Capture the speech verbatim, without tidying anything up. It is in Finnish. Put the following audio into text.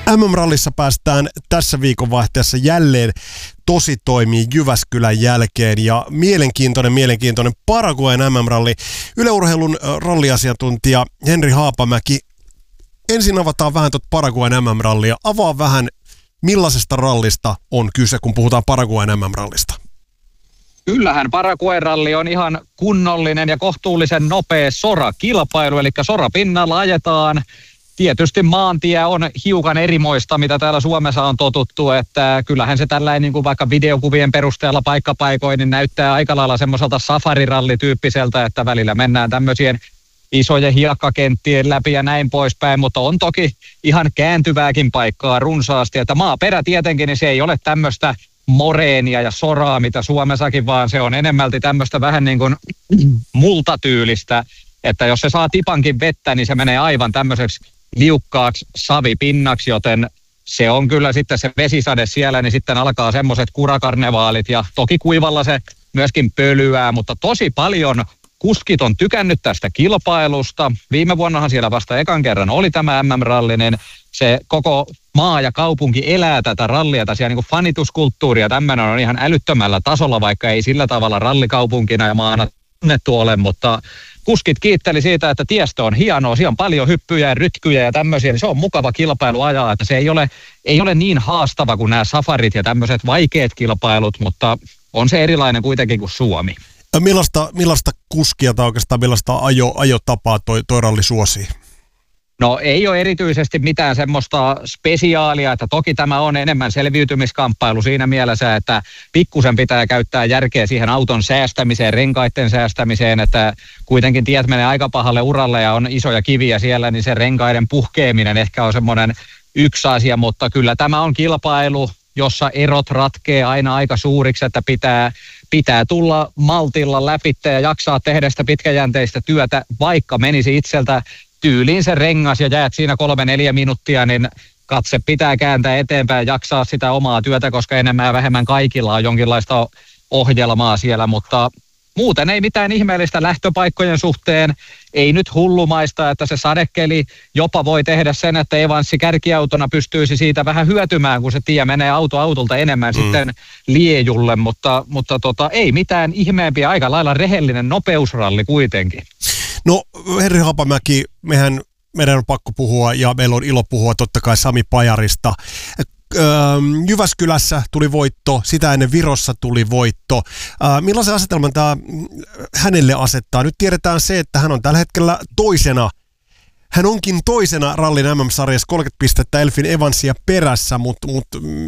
M M-rallissa päästään tässä viikonvaihteessa jälleen tosi toimii Jyväskylän jälkeen ja mielenkiintoinen, mielenkiintoinen Paraguayn M M-ralli. Yle Urheilun ralliasiantuntija Henri Haapamäki, ensin avataan vähän tuota Paraguayn M M-rallia. Avaa vähän, millaisesta rallista on kyse, kun puhutaan Paraguayn M M-rallista. Kyllähän Paraguayn ralli on ihan kunnollinen ja kohtuullisen nopea sorakilpailu, eli sorapinnalla ajetaan. Tietysti maantie on hiukan erimoista, mitä täällä Suomessa on totuttu, että kyllähän se tällainen niin kuin vaikka videokuvien perusteella paikkapaikoin niin näyttää aika lailla semmoiselta safarirallityyppiseltä, että välillä mennään tämmöisien isojen hiekkakenttien läpi ja näin poispäin, mutta on toki ihan kääntyvääkin paikkaa runsaasti, että maaperä tietenkin, niin se ei ole tämmöistä moreenia ja soraa, mitä Suomessakin, vaan se on enemmälti tämmöistä vähän niin kuin multatyylistä, että jos se saa tipankin vettä, niin se menee aivan tämmöiseksi liukkaaksi savipinnaksi, joten se on kyllä sitten se vesisade siellä, niin sitten alkaa semmoiset kurakarnevaalit ja toki kuivalla se myöskin pölyää, mutta tosi paljon kuskit on tykännyt tästä kilpailusta. Viime vuonnahan siellä vasta ekan kerran oli tämä M M-ralli, niin se koko maa ja kaupunki elää tätä rallia, tässä niin kuin fanituskulttuuria. Tämmöinen on ihan älyttömällä tasolla, vaikka ei sillä tavalla rallikaupunkina ja maana tunnettu ole, mutta kuskit kiitteli siitä, että tiestö on hienoa, siellä on paljon hyppyjä ja rytkyjä ja tämmöisiä, niin se on mukava kilpailu ajaa, että se ei ole, ei ole niin haastava kuin nämä safarit ja tämmöiset vaikeat kilpailut, mutta on se erilainen kuitenkin kuin Suomi. Millaista, millaista kuskia tai oikeastaan millaista ajo, ajotapaa toi, toi ralli suosii? No ei ole erityisesti mitään semmoista spesiaalia, että toki tämä on enemmän selviytymiskamppailu siinä mielessä, että pikkusen pitää käyttää järkeä siihen auton säästämiseen, renkaiden säästämiseen, että kuitenkin tiet menee aika pahalle uralle ja on isoja kiviä siellä, niin se renkaiden puhkeaminen ehkä on semmoinen yksi asia, mutta kyllä tämä on kilpailu, jossa erot ratkee aina aika suuriksi, että pitää, pitää tulla maltilla läpi ja jaksaa tehdä sitä pitkäjänteistä työtä, vaikka menisi itseltä tyyliin se rengas ja jäät siinä kolme neljä minuuttia, niin katse pitää kääntää eteenpäin ja jaksaa sitä omaa työtä, koska enemmän ja vähemmän kaikilla on jonkinlaista ohjelmaa siellä, mutta muuten ei mitään ihmeellistä lähtöpaikkojen suhteen. Ei nyt hullumaista, että se sadekeli jopa voi tehdä sen, että Evanssi kärkiautona pystyisi siitä vähän hyötymään, kun se tie menee auto autolta enemmän mm. sitten liejulle, mutta, mutta tota, ei mitään ihmeempiä, aika lailla rehellinen nopeusralli kuitenkin. No Henri Haapamäki, mehän, meidän on pakko puhua ja meillä on ilo puhua totta kai Sami Pajarista. Öö, Jyväskylässä tuli voitto, sitä ennen Virossa tuli voitto. Öö, millaisen asetelman tämä hänelle asettaa? Nyt tiedetään se, että hän on tällä hetkellä toisena. Hän onkin toisena rallin M M-sarjassa kolmekymmentä pistettä Elfyn Evansia perässä, mutta mut,